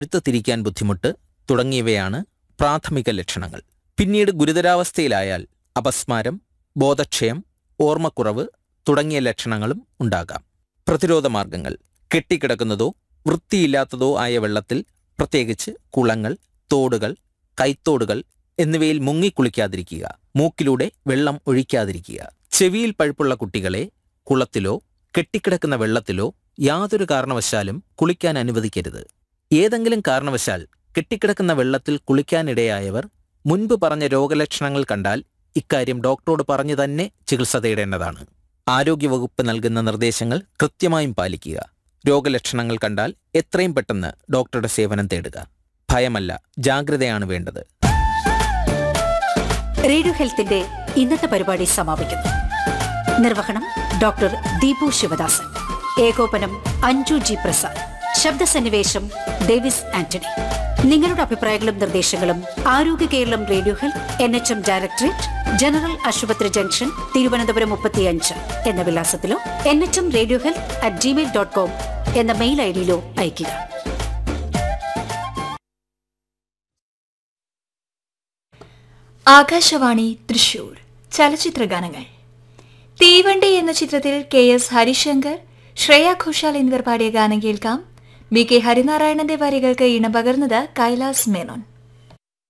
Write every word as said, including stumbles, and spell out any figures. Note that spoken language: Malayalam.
കഴുത്ത് തിരിക്കാൻ ബുദ്ധിമുട്ട് തുടങ്ങിയവയാണ് പ്രാഥമിക ലക്ഷണങ്ങൾ. പിന്നീട് ഗുരുതരാവസ്ഥയിലായാൽ അപസ്മാരം, ബോധക്ഷയം, ഓർമ്മക്കുറവ് തുടങ്ങിയ ലക്ഷണങ്ങളും ഉണ്ടാകാം. പ്രതിരോധ മാർഗങ്ങൾ: കെട്ടിക്കിടക്കുന്നതോ വൃത്തിയില്ലാത്തതോ ആയ വെള്ളത്തിൽ, പ്രത്യേകിച്ച് കുളങ്ങൾ, തോടുകൾ, കൈത്തോടുകൾ എന്നിവയിൽ മുങ്ങിക്കുളിക്കാതിരിക്കുക. മൂക്കിലൂടെ വെള്ളം ഒഴിക്കാതിരിക്കുക. ചെവിയിൽ പഴുപ്പുള്ള കുട്ടികളെ കുളത്തിലോ കെട്ടിക്കിടക്കുന്ന വെള്ളത്തിലോ യാതൊരു കാരണവശാലും കുളിക്കാൻ അനുവദിക്കരുത്. ഏതെങ്കിലും കാരണവശാൽ കെട്ടിക്കിടക്കുന്ന വെള്ളത്തിൽ കുളിക്കാനിടയായവർ മുൻപ് പറഞ്ഞ രോഗലക്ഷണങ്ങൾ കണ്ടാൽ ഇക്കാര്യം ഡോക്ടറോട് പറഞ്ഞു തന്നെ ചികിത്സ തേടേണ്ടതാണ്. ആരോഗ്യവകുപ്പ് നൽകുന്ന നിർദ്ദേശങ്ങൾ കൃത്യമായും പാലിക്കുക. രോഗലക്ഷണങ്ങൾ കണ്ടാൽ എത്രയും പെട്ടെന്ന് ഡോക്ടറുടെ സേവനം തേടുക. ഭയമല്ല, ജാഗ്രതയാണ് വേണ്ടത്. റേഡിയോ ഹെൽത്തിന്റെ ഇന്നത്തെ പരിപാടി സമാപിക്കുന്നു. നിർവഹണം ഡോക്ടർ ദീപു ശിവദാസൻ. ഏകോപനം അഞ്ജു ജി പ്രസാദ്. ശബ്ദസന്നിവേശം ഡേവിസ് ആന്റണി. നിങ്ങളുടെ അഭിപ്രായങ്ങളും നിർദ്ദേശങ്ങളും ആരോഗ്യ Keralam radio health N H M directorate, general ആശുപത്രി ജംഗ്ഷൻ, തിരുവനന്തപുരം മുപ്പത്തിയഞ്ച് എന്ന വിലാസത്തിലോ N H M radio health at Gmail dot com എന്ന മെയിൽ ഐ ഡിയിലോ അയയ്ക്കുക. ആകാശവാണി തൃശൂർ. ചലച്ചിത്ര ഗാനങ്ങൾ. തീവണ്ടി എന്ന ചിത്രത്തിൽ കെ എസ് ഹരിശങ്കർ, ശ്രേയ ഘോഷാൽ എന്നിവർ പാടിയ ഗാനം കേൾക്കാം. ബി കെ ഹരിനാരായണന്റെ വരികൾക്ക് ഇണം പകർന്നത് കൈലാസ് മേനോൻ.